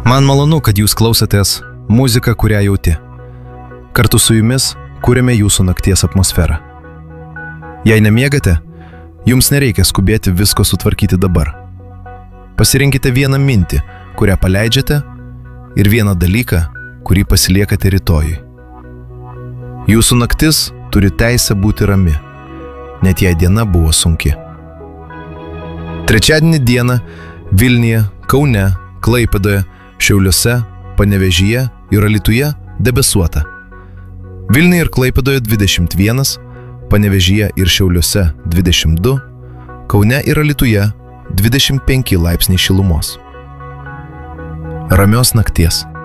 Man malonu, kad jūs klausotės muziką, kurią jauti. Kartu su jumis kūrėme jūsų nakties atmosferą. Jei nemiegate, jums nereikia skubėti visko sutvarkyti dabar. Pasirinkite vieną mintį, kurią paleidžiate, ir vieną dalyką, kurį pasiliekate rytojui. Jūsų naktis turi teisę būti rami, net jei diena buvo sunki. Trečiadienį dieną Vilniuje, Kaune, Klaipėdoje, Šiauliuose, Panevėžyje ir Alytuje debesuota. Vilniuje ir Klaipėdoje 21, Panevėžyje ir Šiauliuose 22, Kaune ir Alytuje 25 laipsniai šilumos. Ramios nakties.